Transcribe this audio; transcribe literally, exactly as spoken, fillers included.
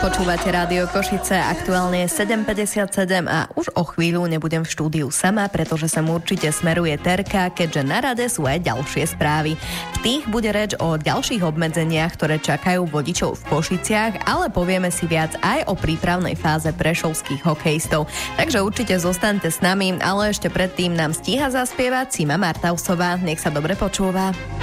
Počúvate Rádio Košice, aktuálne je sedem päťdesiatsedem a už o chvíľu nebudem v štúdiu sama, pretože sem určite smeruje Terka, keďže na rade sú aj ďalšie správy. V tých bude reč o ďalších obmedzeniach, ktoré čakajú vodičov v Košiciach, ale povieme si viac aj o prípravnej fáze prešovských hokejistov. Takže určite zostaňte s nami, ale ešte predtým nám stíha zaspievať Cima Martausová. Nech sa dobre počúva.